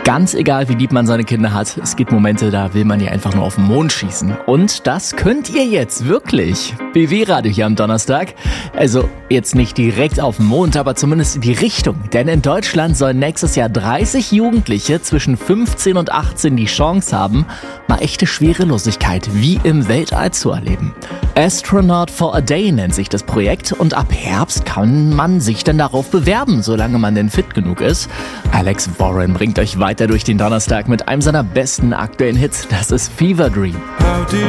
Ganz egal, wie lieb man seine Kinder hat, es gibt Momente, da will man die einfach nur auf den Mond schießen. Und das könnt ihr jetzt wirklich. BW-Radio hier am Donnerstag. Also jetzt nicht direkt auf den Mond, aber zumindest in die Richtung. Denn in Deutschland sollen nächstes Jahr 30 Jugendliche zwischen 15 und 18 die Chance haben, mal echte Schwerelosigkeit wie im Weltall zu erleben. Astronaut for a Day nennt sich das Projekt und ab Herbst kann man sich dann darauf bewerben, solange man denn fit genug ist. Alex Warren bringt euch weiter durch den Donnerstag mit einem seiner besten aktuellen Hits. Das ist Fever Dream.